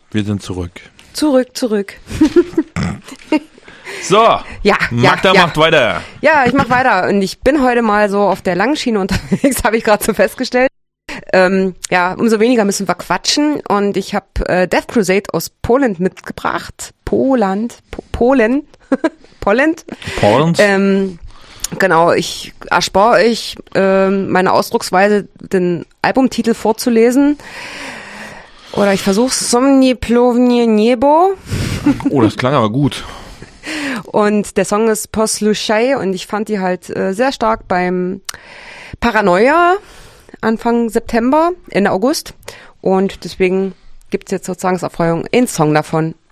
Wir sind zurück. Zurück. So, Magda macht weiter. Ja, ich mach weiter und ich bin heute mal so auf der langen Schiene unterwegs, habe ich gerade so festgestellt. Umso weniger müssen wir quatschen und ich habe Death Crusade aus Polen mitgebracht. Polen. Genau, ich erspare euch meine Ausdrucksweise, den Albumtitel vorzulesen. Oder ich versuch's. Somni Plovnie Niebo. Oh, das klang aber gut. Und der Song ist Poslushai und ich fand die halt sehr stark beim Paranoia Anfang September, Ende August. Und deswegen gibt's jetzt sozusagen als Erfreuung einen Song davon.